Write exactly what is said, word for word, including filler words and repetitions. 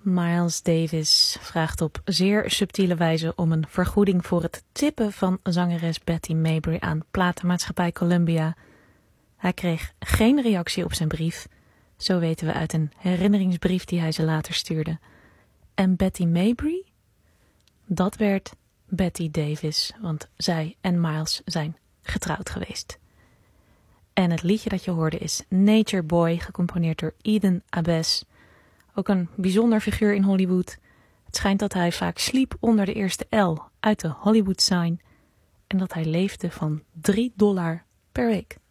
Miles Davis vraagt op zeer subtiele wijze om een vergoeding voor het tippen van zangeres Betty Maybury aan platenmaatschappij Columbia. Hij kreeg geen reactie op zijn brief, zo weten we uit een herinneringsbrief die hij ze later stuurde. En Betty Maybury? Dat werd Betty Davis, want zij en Miles zijn getrouwd geweest. En het liedje dat je hoorde is Nature Boy, gecomponeerd door Eden Abess. Ook een bijzonder figuur in Hollywood. Het schijnt dat hij vaak sliep onder de eerste L uit de Hollywood sign en dat hij leefde van drie dollar per week.